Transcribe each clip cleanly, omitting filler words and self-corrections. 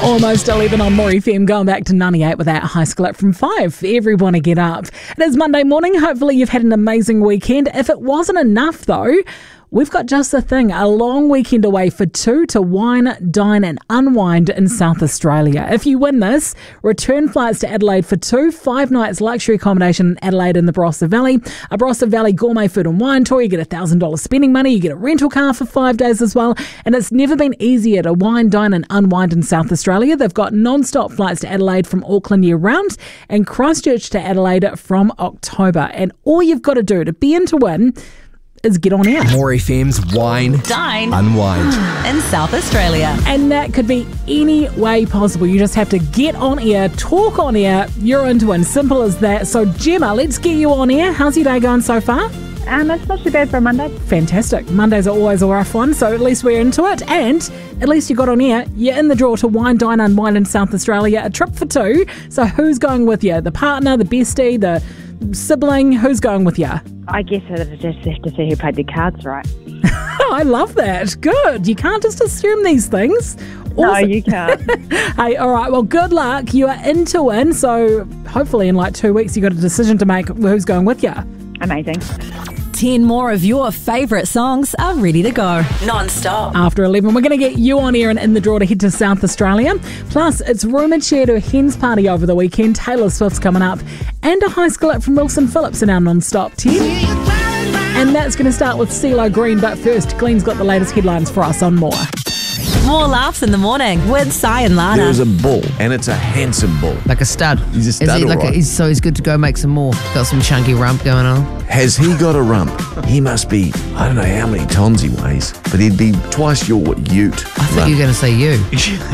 Almost 11 on More FM, going back to 98 with that high school up from 5. Everyone to get up. It is Monday morning. Hopefully you've had an amazing weekend. If it wasn't enough though, we've got just the thing, a long weekend away for two to wine, dine and unwind in South Australia. If you win this, return flights to Adelaide for 2, 5 nights luxury accommodation in Adelaide in the Barossa Valley, a Barossa Valley gourmet food and wine tour, you get $1,000 spending money, you get a rental car for 5 days as well, and it's never been easier to wine, dine and unwind in South Australia. They've got non-stop flights to Adelaide from Auckland year round and Christchurch to Adelaide from October. And all you've got to do to be in to win is get on air. More FM's Wine, Dine, Unwind in South Australia. And that could be any way possible. You just have to get on air, talk on air, you're in to win. Simple as that. So Gemma, let's get you on air. How's your day going so far? It's not too bad for a Monday. Fantastic. Mondays are always a rough one, so at least we're into it. And at least you got on air. You're in the draw to Wine, Dine, Unwind in South Australia. A trip for 2. So who's going with you? The partner, the bestie, the sibling? Who's going with you? I guess I just have to see who played the cards right. I love that. Good. You can't just assume these things. No, you can't. Hey, all right. Well, good luck. You are in to win. So hopefully in like 2 weeks, you got a decision to make who's going with you. Amazing. 10 more of your favourite songs are ready to go. Non-stop. After 11, we're going to get you on air and in the draw to head to South Australia. Plus, it's rumoured she had her hens party over the weekend. Taylor Swift's coming up. And a high school up from Wilson Phillips in our non-stop 10. And that's going to start with CeeLo Green. But first, Glenn's got the latest headlines for us on More. More laughs in the morning with Sai and Lana. There's a bull, and it's a handsome bull. Like a stud. He's a stud, Is he like alright. he's good to go make some more. Got some chunky rump going on. Has he got a rump? He must be, I don't know how many tons he weighs, but he'd be twice your ute. I thought you were going to say you.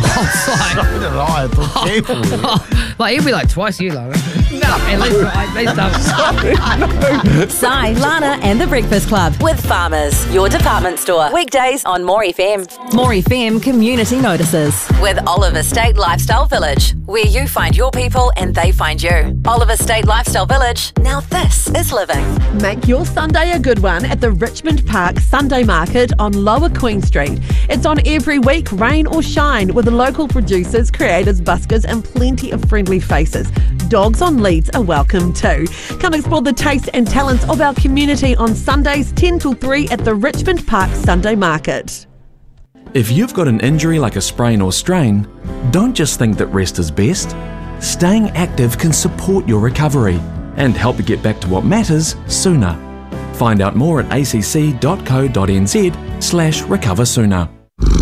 Like, he'll be like twice you, Lana. No, at least don't. Sai, Lana and the Breakfast Club with Farmers, your department store. Weekdays on More FM. More FM Community Notices with Oliver State Lifestyle Village, where you find your people and they find you. Oliver State Lifestyle Village. Now this is living. Make your Sunday a good one at the Richmond Park Sunday Market on Lower Queen Street. It's on every week, rain or shine, with local producers, creators, buskers and plenty of friendly faces. Dogs on leads are welcome too. Come explore the tastes and talents of our community on Sundays 10 till 3 at the Richmond Park Sunday Market. If you've got an injury like a sprain or strain, don't just think that rest is best. Staying active can support your recovery and help you get back to what matters sooner. Find out more at acc.co.nz/recoversooner.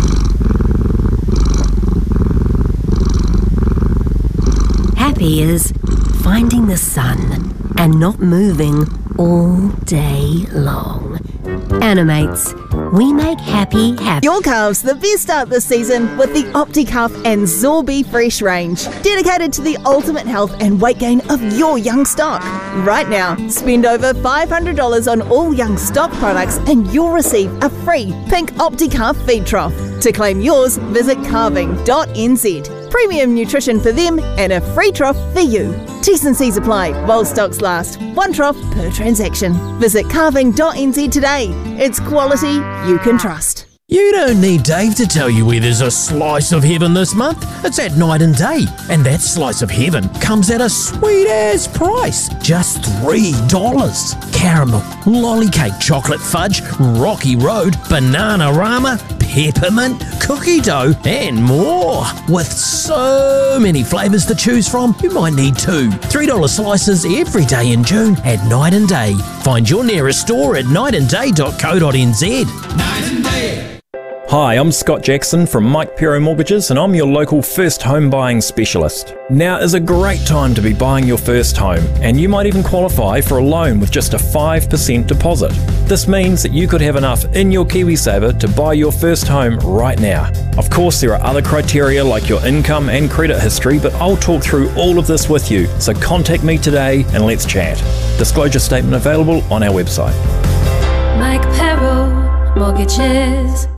Happy is finding the sun and not moving all day long. Animates. We make happy happy. Your calves the best start this season with the OptiCalf and Zorby Fresh range, dedicated to the ultimate health and weight gain of your young stock. Right now, spend over $500 on all young stock products and you'll receive a free pink OptiCalf feed trough. To claim yours, visit carving.nz. Premium nutrition for them and a free trough for you. T's and C's apply while stocks last. One trough per transaction. Visit carving.nz today. It's quality you can trust. You don't need Dave to tell you where there's a slice of heaven this month. It's at Night and Day. And that slice of heaven comes at a sweet-ass price. Just $3. Caramel, lolly cake, chocolate fudge, Rocky Road, Bananarama, peppermint, cookie dough, and more. With so many flavours to choose from, you might need 2 $3 slices every day in June at Night and Day. Find your nearest store at nightandday.co.nz. Night and Day. Hi, I'm Scott Jackson from Mike Pero Mortgages and I'm your local first home buying specialist. Now is a great time to be buying your first home and you might even qualify for a loan with just a 5% deposit. This means that you could have enough in your KiwiSaver to buy your first home right now. Of course, there are other criteria like your income and credit history, but I'll talk through all of this with you, so contact me today and let's chat. Disclosure statement available on our website. Mike Pero Mortgages.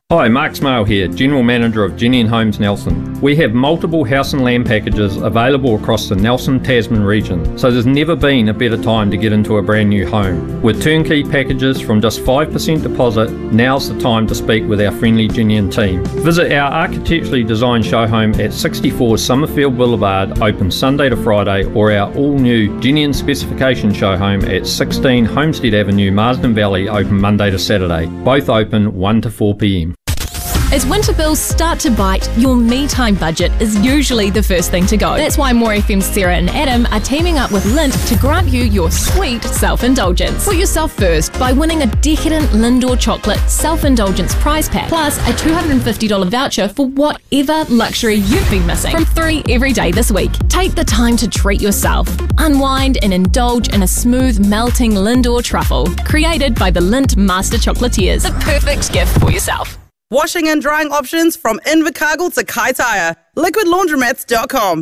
Hi, Mark Smale here, General Manager of Jenny & Homes Nelson. We have multiple house and land packages available across the Nelson Tasman region, so there's never been a better time to get into a brand new home. With turnkey packages from just 5% deposit, now's the time to speak with our friendly Jenny team. Visit our architecturally designed show home at 64 Summerfield Boulevard, open Sunday to Friday, or our all-new Jenny specification show home at 16 Homestead Avenue, Marsden Valley, open Monday to Saturday. Both open 1 to 4 p.m. As winter bills start to bite, your me time budget is usually the first thing to go. That's why More FM's Sarah and Adam are teaming up with Lindt to grant you your sweet self-indulgence. Put yourself first by winning a decadent Lindor chocolate self-indulgence prize pack, plus a $250 voucher for whatever luxury you've been missing from 3 every day this week. Take the time to treat yourself. Unwind and indulge in a smooth, melting Lindor truffle, created by the Lindt Master Chocolatiers. The perfect gift for yourself. Washing and drying options from Invercargill to Kaitaia. LiquidLaundromats.com.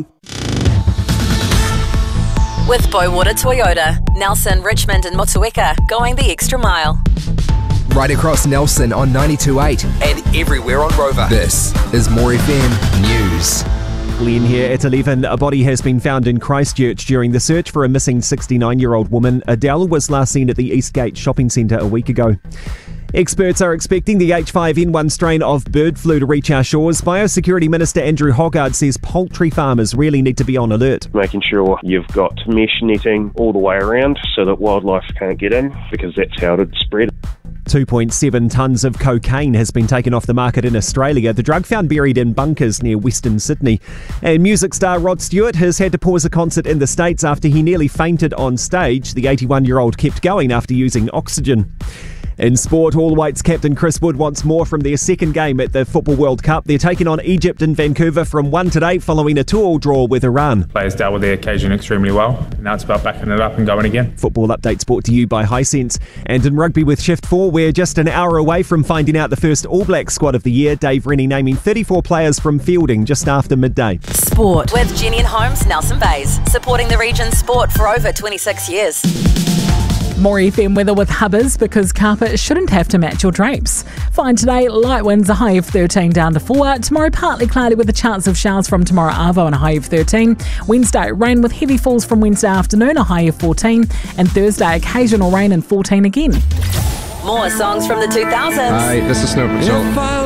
With Boywater Toyota, Nelson, Richmond and Motueka, going the extra mile. Right across Nelson on 92.8 and everywhere on Rover. This is More FM News. Glenn here at 11. A body has been found in Christchurch during the search for a missing 69-year-old woman. Adele was last seen at the Eastgate shopping centre a week ago. Experts are expecting the H5N1 strain of bird flu to reach our shores. Biosecurity Minister Andrew Hoggard says poultry farmers really need to be on alert. Making sure you've got mesh netting all the way around so that wildlife can't get in, because that's how it'd spread. 2.7 tonnes of cocaine has been taken off the market in Australia. The drug found buried in bunkers near Western Sydney. And music star Rod Stewart has had to pause a concert in the States after he nearly fainted on stage. The 81-year-old kept going after using oxygen. In sport, All Whites captain Chris Wood wants more from their second game at the Football World Cup. They're taking on Egypt in Vancouver from 1 today following a 2-2 draw with Iran. Players dealt with the occasion extremely well, and now it's about backing it up and going again. Football updates brought to you by Hisense. And in rugby with Shift 4, we're just an hour away from finding out the first All Black squad of the year. Dave Rennie naming 34 players from fielding just after midday. Sport with Jenny Homes Nelson Bays, supporting the region's sport for over 26 years. More FM weather with Hubbers, because carpet shouldn't have to match your drapes. Fine today, light winds, a high of 13 down to 4. Tomorrow partly cloudy with a chance of showers from tomorrow Arvo and a high of 13. Wednesday, rain with heavy falls from Wednesday afternoon, a high of 14. And Thursday, occasional rain and 14 again. More songs from the 2000s. Hi, this is Snow Patrol.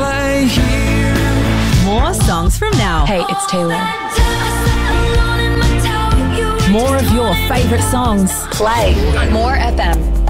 More songs from now. Hey, it's Taylor. More of your favourite songs. Play More FM.